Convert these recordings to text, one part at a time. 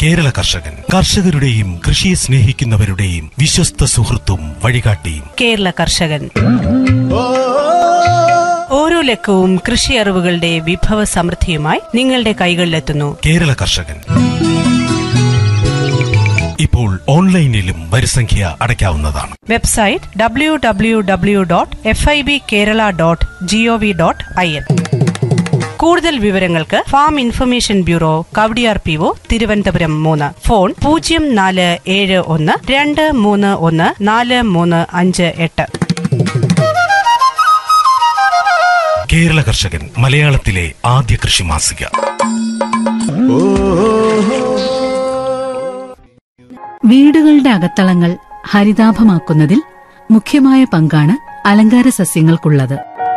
കേരള കർഷകൻ, കർഷകരുടെയും കൃഷിയെ സ്നേഹിക്കുന്നവരുടെയും വിശ്വസ്ത സുഹൃത്തും വഴികാട്ടിയും. കേരള കർഷകൻ ഓരോ ലക്കവും കൃഷി അറിവുകളുടെ വിഭവ സമൃദ്ധിയുമായി നിങ്ങളുടെ കൈകളിലെത്തുന്നു. കേരള കർഷകൻ ഇപ്പോൾ ഓൺലൈനിലും വരിസംഖ്യ അടയ്ക്കാവുന്നതാണ്. Website www.fibkerala.gov.in. കൂടുതൽ വിവരങ്ങൾക്ക് farm information bureau, Kowdiar PO, Thiruvananthapuram 3. Phone 0471231458. Kerala കർഷകൻ മലയാളത്തിലെ ആദ്യ കൃഷി മാസിക. വീടുകളുടെ അകത്തളങ്ങൾ ഹരിതാഭമാക്കുന്നതിൽ മുഖ്യമായ പങ്കാണ് അലങ്കാര സസ്യങ്ങൾക്കുള്ളത്.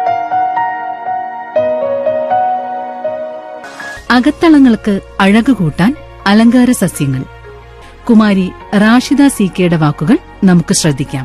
അകത്തളങ്ങൾക്ക് അഴകുകൂട്ടാൻ അലങ്കാര സസ്യങ്ങൾ. കുമാരി റാഷിദ CKയുടെ വാക്കുകൾ നമുക്ക് ശ്രദ്ധിക്കാം.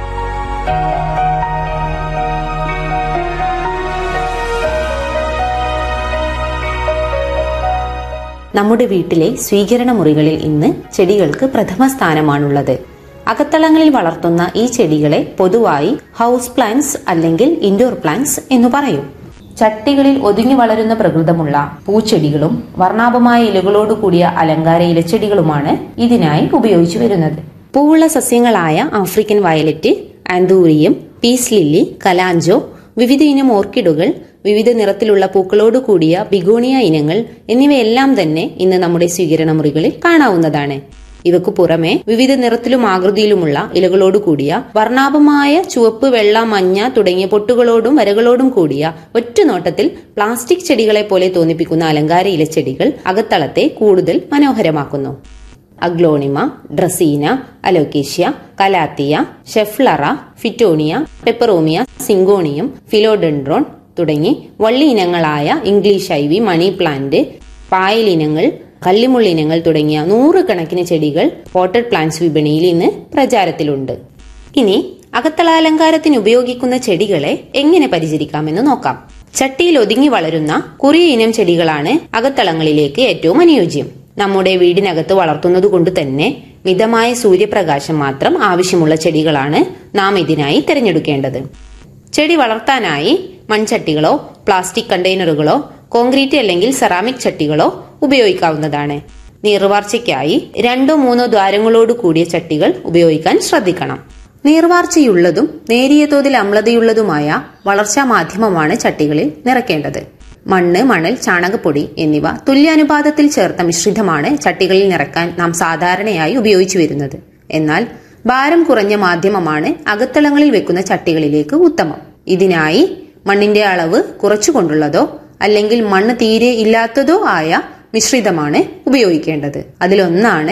നമ്മുടെ വീട്ടിലെ സ്വീകരണ മുറികളിൽ ഇന്ന് ചെടികൾക്ക് പ്രഥമ സ്ഥാനമാണുള്ളത്. അകത്തളങ്ങളിൽ വളർത്തുന്ന ഈ ചെടികളെ പൊതുവായി ഹൗസ് പ്ലാന്റ്സ് അല്ലെങ്കിൽ ഇൻഡോർ പ്ലാന്റ്സ് എന്നു പറയും. ചട്ടികളിൽ ഒതുങ്ങി വളരുന്ന പ്രകൃതമുള്ള പൂച്ചെടികളും വർണ്ണാഭമായ ഇലകളോട് കൂടിയ അലങ്കാര ഇലച്ചെടികളുമാണ് ഇതിനായി ഉപയോഗിച്ചു വരുന്നത്. പൂവുള്ള സസ്യങ്ങളായ African violet, anthurium, peace lily, kalanchoe, വിവിധ ഇനം ഓർക്കിഡുകൾ, വിവിധ നിറത്തിലുള്ള പൂക്കളോട് കൂടിയ ബിഗോണിയ ഇനങ്ങൾ എന്നിവയെല്ലാം തന്നെ ഇന്ന് നമ്മുടെ സ്വീകരണ മുറികളിൽ കാണാവുന്നതാണ്. ഇവക്കു പുറമെ വിവിധ നിറത്തിലും ആകൃതിയിലുമുള്ള ഇലകളോട് കൂടിയ വർണ്ണാഭമായ ചുവപ്പ്, വെള്ള, മഞ്ഞ തുടങ്ങിയ പൊട്ടുകളോടും വരകളോടും കൂടിയ ഒറ്റ നോട്ടത്തിൽ പ്ലാസ്റ്റിക് ചെടികളെ പോലെ തോന്നിപ്പിക്കുന്ന അലങ്കാര ഇലച്ചെടികൾ അകത്തളത്തെ കൂടുതൽ മനോഹരമാക്കുന്നു. Aglaonema, dracaena, Alocasia, calathea, ഷെഫ്ലറ, fittonia, peperomia, syngonium, philodendron തുടങ്ങി വള്ളി ഇനങ്ങളായ ഇംഗ്ലീഷ് ഐവി, മണി പ്ലാന്റ്, പായലിനങ്ങൾ, കള്ളിമുള്ളിനങ്ങൾ തുടങ്ങിയ 100 കണക്കിന് ചെടികൾ പോട്ടഡ് പ്ലാന്റ്സ് വിപണിയിൽ ഇന്ന് പ്രചാരത്തിലുണ്ട്. ഇനി അകത്തളാലങ്കാരത്തിന് ഉപയോഗിക്കുന്ന ചെടികളെ എങ്ങനെ പരിചരിക്കാമെന്ന് നോക്കാം. ചട്ടിയിൽ ഒതുങ്ങി വളരുന്ന കുറിയ ഇനം ചെടികളാണ് അകത്തളങ്ങളിലേക്ക് ഏറ്റവും അനുയോജ്യം. നമ്മുടെ വീടിനകത്ത് വളർത്തുന്നത് കൊണ്ട് തന്നെ മിതമായ സൂര്യപ്രകാശം മാത്രം ആവശ്യമുള്ള ചെടികളാണ് നാം ഇതിനായി തിരഞ്ഞെടുക്കേണ്ടത്. ചെടി വളർത്താനായി മൺചട്ടികളോ പ്ലാസ്റ്റിക് കണ്ടെയ്നറുകളോ കോൺക്രീറ്റ് അല്ലെങ്കിൽ സെറാമിക് ചട്ടികളോ ഉപയോഗിക്കാവുന്നതാണ്. നീർവാർച്ചയ്ക്കായി 2-3 ദ്വാരങ്ങളോട് കൂടിയ ചട്ടികൾ ഉപയോഗിക്കാൻ ശ്രദ്ധിക്കണം. നീർവാർച്ചയുള്ളതും നേരിയ തോതിൽ അമ്ലതയുള്ളതുമായ വളർച്ചാ മാധ്യമമാണ് ചട്ടികളിൽ നിറയ്ക്കേണ്ടത്. മണ്ണ്, മണൽ, ചാണകപ്പൊടി എന്നിവ തുല്യാനുപാതത്തിൽ ചേർത്ത മിശ്രിതമാണ് ചട്ടികളിൽ നിറയ്ക്കാൻ നാം സാധാരണയായി ഉപയോഗിച്ചു വരുന്നത്. എന്നാൽ ഭാരം കുറഞ്ഞ മാധ്യമമാണ് അകത്തളങ്ങളിൽ വെക്കുന്ന ചട്ടികളിലേക്ക് ഉത്തമം. ഇതിനായി മണ്ണിന്റെ അളവ് കുറച്ചുകൊണ്ടുള്ളതോ അല്ലെങ്കിൽ മണ്ണ് തീരെ ഇല്ലാത്തതോ ആയ മിശ്രിതമാണ് ഉപയോഗിക്കേണ്ടത്. അതിലൊന്നാണ്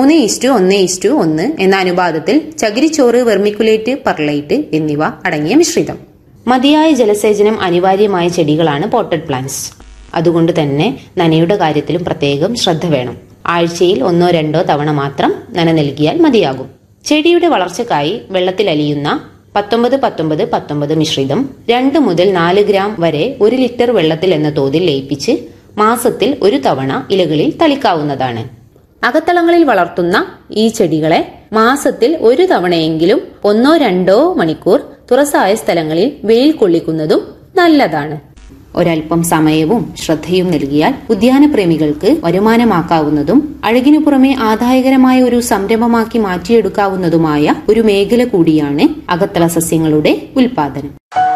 3:1:1 എന്ന അനുപാതത്തിൽ ചകിരിച്ചോറ്, വെർമിക്കുലേറ്റ്, പെർലൈറ്റ് എന്നിവ അടങ്ങിയ മിശ്രിതം. മതിയായ ജലസേചനം അനിവാര്യമായ ചെടികളാണ് പോട്ടഡ് പ്ലാന്റ്സ്. അതുകൊണ്ട് തന്നെ നനയുടെ കാര്യത്തിലും പ്രത്യേകം ശ്രദ്ധ വേണം. ആഴ്ചയിൽ 1-2 തവണ മാത്രം നന നൽകിയാൽ മതിയാകും. ചെടിയുടെ വളർച്ചയ്ക്കായി വെള്ളത്തിൽ അലിയുന്ന 19-19-19 മിശ്രിതം 2 മുതൽ 4 ഗ്രാം വരെ 1 ലിറ്റർ വെള്ളത്തിൽ എന്ന തോതിൽ ലയിപ്പിച്ച് മാസത്തിൽ 1 തവണ ഇലകളിൽ തളിക്കാവുന്നതാണ്. അകത്തളങ്ങളിൽ വളർത്തുന്ന ഈ ചെടികളെ മാസത്തിൽ 1 തവണയെങ്കിലും 1-2 മണിക്കൂർ തുറസായ സ്ഥലങ്ങളിൽ വെയിൽ കൊള്ളിക്കുന്നതും നല്ലതാണ്. ഒരൽപ്പം സമയവും ശ്രദ്ധയും നൽകിയാൽ ഉദ്യാനപ്രേമികൾക്ക് വരുമാനമാക്കാവുന്നതും അഴകിനു പുറമെ ആദായകരമായ ഒരു സംരംഭമാക്കി മാറ്റിയെടുക്കാവുന്നതുമായ ഒരു മേഖല കൂടിയാണ് അകത്തള സസ്യങ്ങളുടെ ഉൽപാദനം.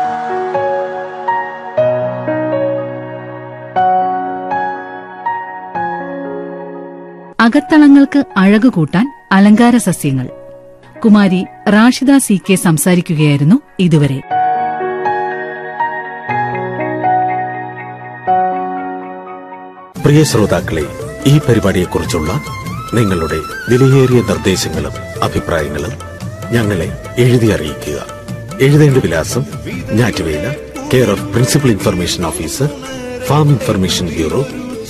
അകത്തളങ്ങൾക്ക് അഴകുകൂട്ടാൻ അലങ്കാര സസ്യങ്ങൾ. കുമാരി റാഷിദ CK സംസാരിക്കുകയായിരുന്നു ഇതുവരെ. പ്രിയ ശ്രോതാക്കളെ, ഈ പരിപാടിയെക്കുറിച്ചുള്ള നിങ്ങളുടെ വിലയേറിയ നിർദ്ദേശങ്ങളും അഭിപ്രായങ്ങളും ഞങ്ങളെ എഴുതി അറിയിക്കുക. എഴുതേണ്ട വിലാസം: ഞാറ്റുവേല, care of principal information officer, farm information bureau,